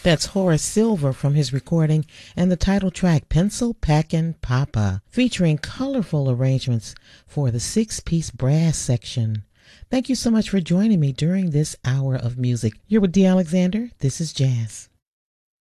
That's Horace Silver from his recording and the title track Pencil Packin' Papa, featuring colorful arrangements for the six-piece brass section. Thank you so much for joining me during this hour of music. You're with Dee Alexander. This is Jazz.